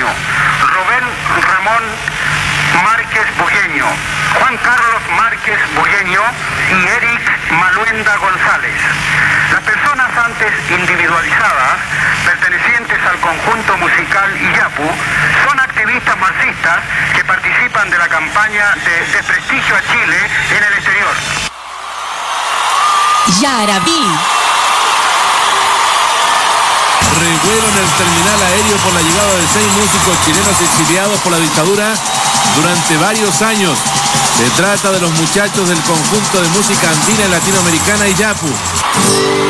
Bugueño, Rubén Ramón Márquez Bugueño, Juan Carlos Márquez Bugueño y Eric Maluenda González. Las personas antes individualizadas, pertenecientes al conjunto musical Iyapu, son activistas marxistas que participan de la campaña de desprestigio a Chile en el exterior. Yarabí. Revuelo en el terminal aéreo por la llegada de 6 músicos chilenos exiliados por la dictadura durante varios años. Se trata de los muchachos del conjunto de música andina y latinoamericana Iyapu.